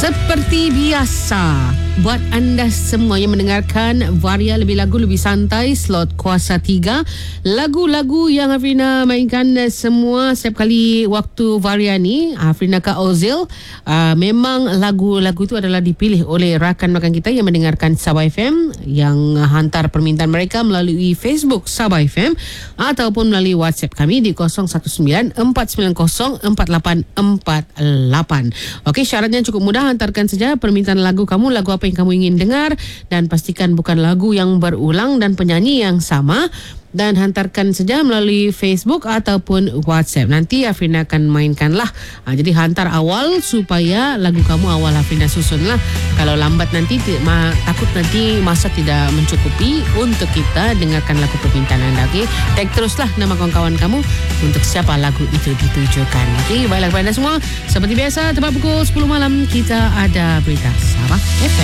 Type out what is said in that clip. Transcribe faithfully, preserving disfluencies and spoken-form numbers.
Seperti biasa, buat anda semua yang mendengarkan Varia Lebih Lagu Lebih Santai slot kuasa tiga, lagu-lagu yang Afrina mainkan semua setiap kali waktu Varia ni, Afrina Kak Ozil, uh, memang lagu-lagu itu adalah dipilih oleh rakan-rakan kita yang mendengarkan Sabah F M, yang hantar permintaan mereka melalui Facebook Sabah F M ataupun melalui WhatsApp kami di kosong satu sembilan empat sembilan kosong empat lapan empat lapan. Okey, syaratnya cukup mudah. Hantarkan saja permintaan lagu kamu, lagu apa yang kamu ingin dengar, dan pastikan bukan lagu yang berulang dan penyanyi yang sama, dan hantarkan saja melalui Facebook ataupun WhatsApp. Nanti Afrina akan mainkanlah. Ha, jadi hantar awal supaya lagu kamu awal Afrina susunlah. Kalau lambat nanti ma, takut nanti masa tidak mencukupi untuk kita dengarkan lagu permintaan anda. Okey, tag teruslah nama kawan-kawan kamu untuk siapa lagu itu ditujukan. Okey, baiklah kepada anda semua. Seperti biasa, tepat pukul sepuluh malam kita ada berita Sabah F M.